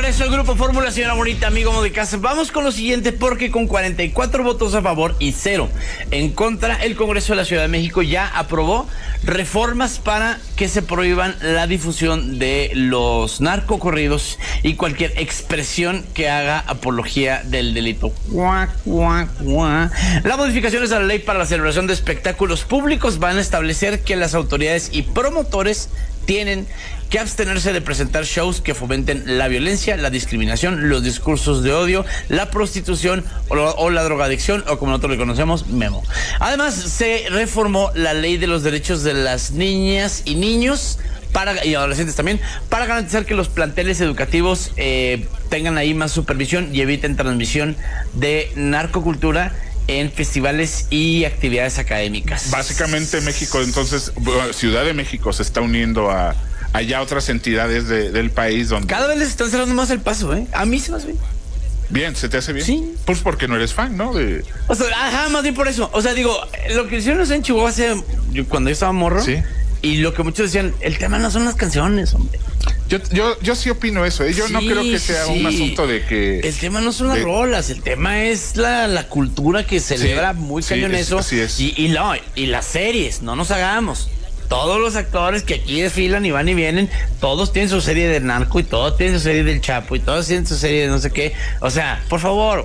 eso el Grupo Fórmula, señora bonita, amigo de casa. Vamos con lo siguiente, porque con 44 votos a favor y 0 en contra, el Congreso de la Ciudad de México ya aprobó reformas para que se prohíban la difusión de los narcocorridos y cualquier expresión que haga apología del delito. Las modificaciones a la ley para la celebración de espectáculos públicos van a establecer que las autoridades y promotores tienen que abstenerse de presentar shows que fomenten la violencia, la discriminación, los discursos de odio, la prostitución o la drogadicción, o como nosotros le conocemos, memo. Además, se reformó la ley de los derechos de las niñas y niños y adolescentes también, para garantizar que los planteles educativos tengan ahí más supervisión y eviten transmisión de narcocultura en festivales y actividades académicas. Básicamente México, entonces, Ciudad de México se está uniendo a allá otras entidades del país donde... Cada vez les están cerrando más el paso, ¿eh? A mí se me hace bien. Bien, ¿se te hace bien? Sí. Pues porque no eres fan, ¿no? O sea, ajá, más bien por eso. O sea, digo, lo que hicieron en Chihuahua cuando yo estaba morro. Sí. Y lo que muchos decían, el tema no son las canciones, hombre. Yo sí opino eso, ¿eh? Yo no creo que sea un asunto de que... El tema no son las rolas, el tema es la cultura que celebra muy cañón eso. Así es. Y las series, no nos hagamos. Todos los actores que aquí desfilan y van y vienen, todos tienen su serie de narco y todos tienen su serie del Chapo y todos tienen su serie de no sé qué. O sea, por favor,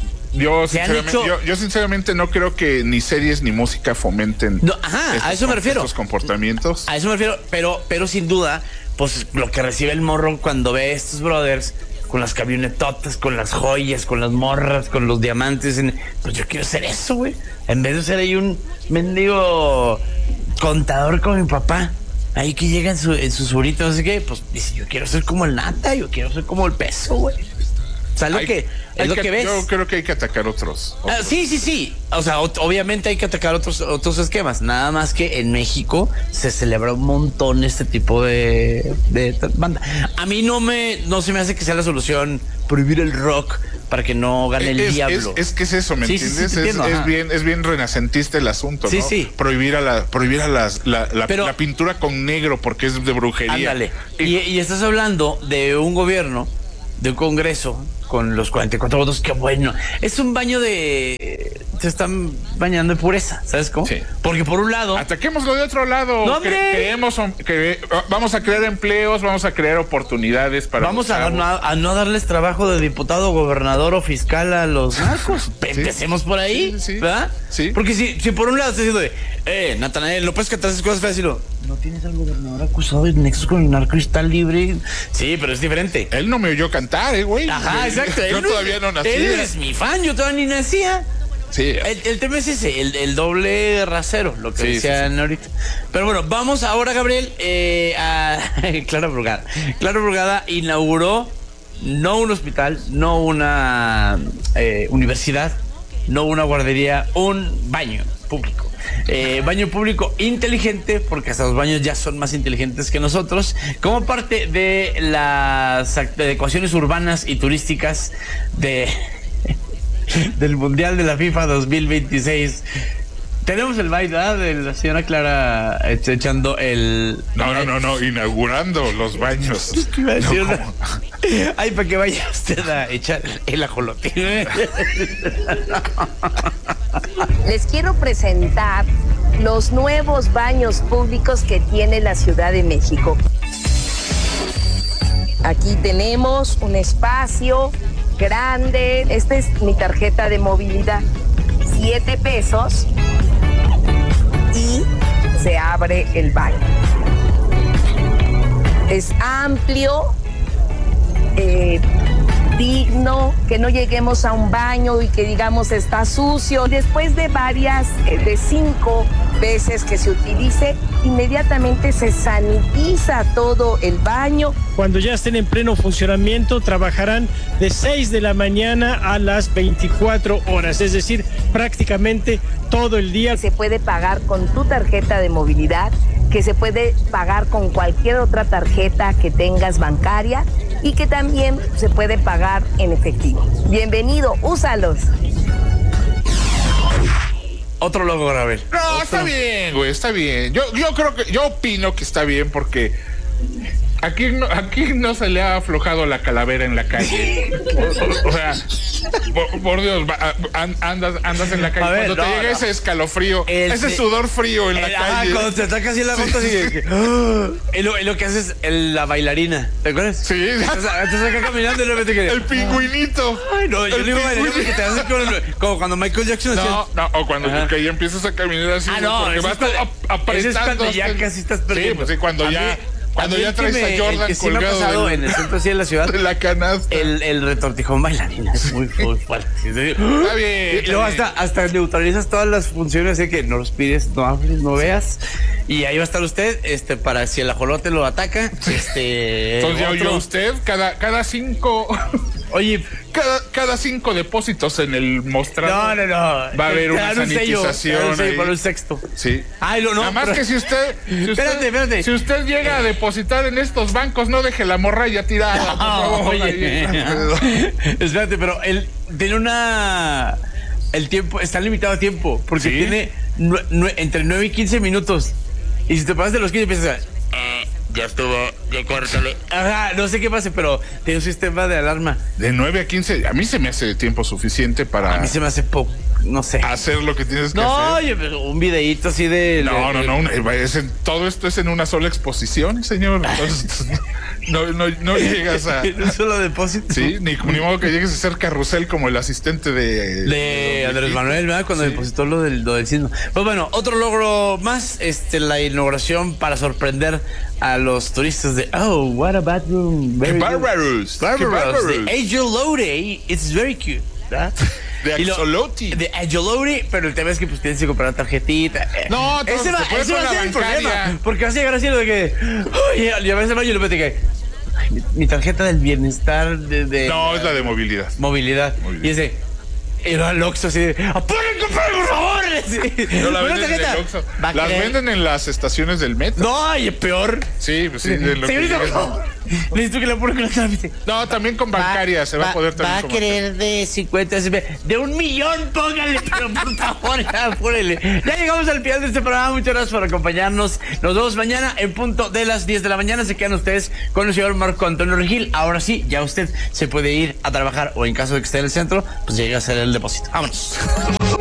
yo sinceramente no creo que ni series ni música fomenten a eso me refiero. Estos comportamientos. A eso me refiero, pero sin duda, pues lo que recibe el morro cuando ve a estos brothers con las camionetotas, con las joyas, con las morras, con los diamantes, pues yo quiero hacer eso, güey. En vez de ser ahí un mendigo contador con mi papá, ahí que llega en su surito, no sé qué, pues dice, yo quiero ser como el Nata, yo quiero ser como el Peso, güey. O sea, es lo que ves. Yo creo que hay que atacar otros. Sí. O sea, obviamente hay que atacar otros esquemas. Nada más que en México se celebra un montón este tipo de banda. A mí no se me hace que sea la solución prohibir el rock para que no gane el diablo. Es que es eso, ¿me entiendes? Es bien renacentista el asunto, ¿no? Sí. Prohibir a la pintura con negro porque es de brujería. Ándale. Y estás hablando de un gobierno, de un congreso con los 44 votos, qué bueno. Es un baño se están bañando de pureza, ¿sabes cómo? Sí. Porque por un lado... Ataquémoslo de otro lado. ¡No, hombre! Vamos a crear empleos, vamos a crear oportunidades para... Vamos a no darles trabajo de diputado, gobernador o fiscal a los narcos. Empecemos por ahí, ¿verdad? Sí. Porque si por un lado estás diciendo Natanael, no puedes cantar esas cosas feas, decirlo. ¿No tienes al gobernador acusado de nexos con el narco y está libre? Sí, pero es diferente. Él no me oyó cantar, güey. Ajá, exacto. Yo todavía no nacía. Él es mi fan, yo todavía ni nacía. Sí. El tema es ese, el doble rasero, lo que decían ahorita. Pero bueno, vamos ahora, Gabriel, a Clara Brugada. Clara Brugada inauguró no un hospital, no una universidad, no una guardería, un baño público. Baño público inteligente, porque hasta los baños ya son más inteligentes que nosotros, como parte de las adecuaciones urbanas y turísticas del Mundial de la FIFA 2026. Tenemos el baile, ¿verdad? De la señora Clara echando el... No, inaugurando los baños. Iba a decir ay, para que vaya usted a echar el ajolote. Les quiero presentar los nuevos baños públicos que tiene la Ciudad de México. Aquí tenemos un espacio grande. Esta es mi tarjeta de movilidad. 7 pesos y se abre el baño. Es amplio, digno, que no lleguemos a un baño y que digamos está sucio. Después de de 5 veces que se utilice, inmediatamente se sanitiza todo el baño. Cuando ya estén en pleno funcionamiento, trabajarán de 6 de la mañana a las 24 horas, es decir, prácticamente todo el día. Se puede pagar con tu tarjeta de movilidad, que se puede pagar con cualquier otra tarjeta que tengas bancaria y que también se puede pagar en efectivo. Bienvenido, úsalos. Otro logo, Gabriel. No, está bien, güey, está bien. Yo opino que está bien porque Aquí no se le ha aflojado la calavera en la calle. O sea, por Dios, andas en la calle. Ver, cuando te llega ese escalofrío, ese sudor frío en la calle. Cuando te ataca así la gota, así y lo que haces es la bailarina. ¿Te acuerdas? Sí. Estás acá caminando y de repente El pingüinito. Ay, no, yo digo bailarina porque te haces como cuando Michael Jackson hacía. No, o cuando ya empiezas a caminar así. No, porque vas apretando. Ese es cuando ya casi estás perdiendo. Sí, pues sí, cuando ya traes a Jordan que sí me ha pasado en el centro así de la ciudad. De la canasta. El retortijón bailarina es muy fuerte. Está bien. Y luego hasta neutralizas todas las funciones, así que no los pides, no hables, no veas. Y ahí va a estar usted, para si el ajolote lo ataca, Entonces ya oyó usted, cada 5. Oye, cada 5 depósitos en el mostrador. No. Va a haber una sanitización. Para el sexto. Sí. Ay, no. Nada más que si usted. Espérate. Si usted llega a depositar en estos bancos, no deje la morralla tirada, por favor. Oye. Espérate, pero él tiene el tiempo, está limitado a tiempo, porque ¿Sí? tiene entre 9 y 15 minutos. Y si te pasas de los 15, empiezas a... ya estuvo, ya córtale. Ajá, no sé qué pase, pero tiene un sistema de alarma. De 9 a 15, a mí se me hace tiempo suficiente para... A mí se me hace poco, no sé. Hacer lo que tienes que hacer. Oye, pero un videíto así de... No. Todo esto es en una sola exposición, señor. Entonces, no llegas a... ¿En un solo depósito? Sí, ni modo que llegues a ser carrusel como el asistente de Andrés Manuel, ¿verdad? Cuando depositó lo del sismo. Pues bueno, otro logro más, la inauguración para sorprender a los turistas de what a bathroom. ¡Qué bárbaros! The Ajolote, it's very cute, ¿verdad? De Ajolote. De Ajolote, pero el tema es que pues tienes que comprar tarjetita. No, ese va a ser el problema, porque vas a llegar así lo de que, oye, ya ves el baño y luego te cae. Mi tarjeta del bienestar No, es la de movilidad. Movilidad. Y ese... Era el Oxxo así de... ¡Apúrenme, por favor! Sí. No la venden en el Oxxo. Las venden en las estaciones del metro. No, y es peor. Sí, pues sí. Señorita, por favor. Necesito que la apure con la trámite. No, también con bancaria se va a poder también. Va a querer de 50, de 1,000,000, póngale, pero por favor, ya apúrele. Ya llegamos al final de este programa. Muchas gracias por acompañarnos. Nos vemos mañana en punto de las 10 de la mañana. Se quedan ustedes con el señor Marco Antonio Regil. Ahora sí, ya usted se puede ir a trabajar o en caso de que esté en el centro, pues llega a hacer el depósito. Vámonos.